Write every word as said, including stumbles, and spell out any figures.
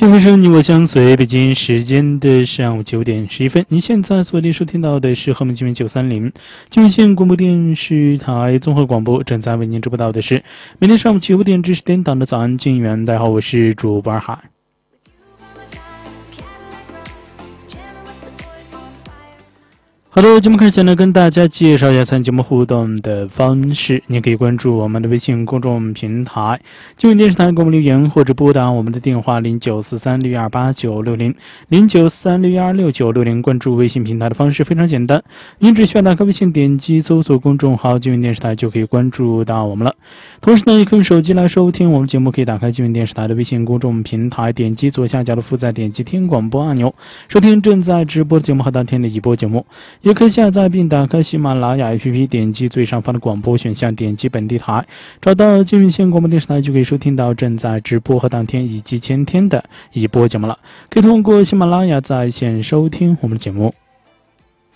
幸福声你我相随，北京时间的上午九点十一分，您现在所收听到的是和睦金源九三零金源县广播电视台综合广播，正在为您直播到的是每天上午九点至十点档的早安金源。大家好，我是主播二海。好的，节目开始前呢，跟大家介绍一下参与节目互动的方式。您可以关注我们的微信公众平台金源电视台，给我们留言或者拨打我们的电话零九四三六一二八九六零零九四三六一二六九六零。关注微信平台的方式非常简单，您只需要打开微信，点击搜索公众号金源电视台就可以关注到我们了。同时呢，也可以用手机来收听我们节目，可以打开金源电视台的微信公众平台，点击左下角的负载，点击听广播按钮，收听正在直播的节目和当天的已播节目。也可以下载并打开喜马拉雅 A P P， 点击最上方的广播选项，点击本地台，找到金源县广播电视台，就可以收听到正在直播和当天以及前天的已播节目了。可以通过喜马拉雅在线收听我们的节目。